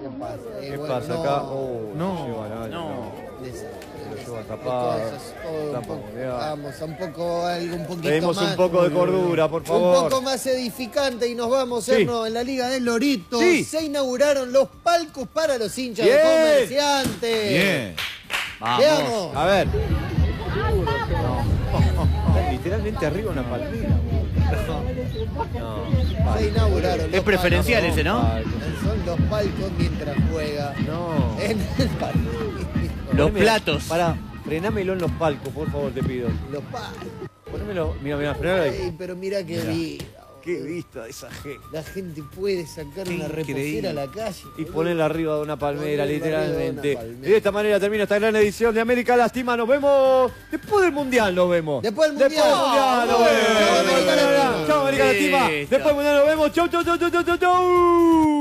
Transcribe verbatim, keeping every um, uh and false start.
¿Qué pasa? Eh, ¿Qué bueno, pasa no, acá? Oh, no, lleva al año, no. no. Des- Lo lleva des- tapado. cosas, todo un Tapa poco, mundial. vamos, a un poco, algo un poquito Pedimos más. un poco de cordura, por favor. Un poco más edificante y nos vamos, Sí. Erno, en la Liga del Lorito. Sí. Se inauguraron los palcos para los hinchas Bien. de Comerciantes. Bien. Vamos. Veamos. A ver. Está literalmente arriba una palmera. No. Se inauguraron Es los preferencial palcos. ese, ¿no? Son los palcos mientras juega No. en el partido. Los Poneme- platos. Pará, frenámelo en los palcos, por favor, te pido. Los palcos. Ponémelo. Mira, mira, frenalo ahí. Ey, pero mira qué vida. Qué vista de esa gente. La gente puede sacar Qué una reposera increíble. a la calle. Y boludo. ponerla arriba de una palmera, Ponerla arriba de una literalmente. palmera. Y de esta manera termina esta gran edición de América Lastima. Nos vemos después del Mundial, nos vemos. Después del Mundial. Después del Mundial, nos Chau, vemos. América Lastima. Chau, América Lastima. Listo. Después del Mundial nos vemos. Chau, chau, chau, chau, chau, chau.